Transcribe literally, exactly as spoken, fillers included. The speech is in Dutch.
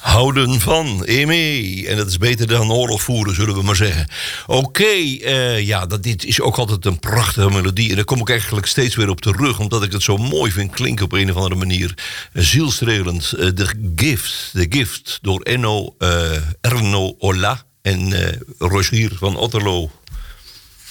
Houden van, Eme. En dat is beter dan oorlog voeren, zullen we maar zeggen. Oké, okay, uh, ja, dat, dit is ook altijd een prachtige melodie. En daar kom ik eigenlijk steeds weer op terug, omdat ik het zo mooi vind klinken op een of andere manier. Uh, zielstrelend. Uh, The Gift, The Gift door Enno, uh, Erno Ola en uh, Rogier van Otterlo.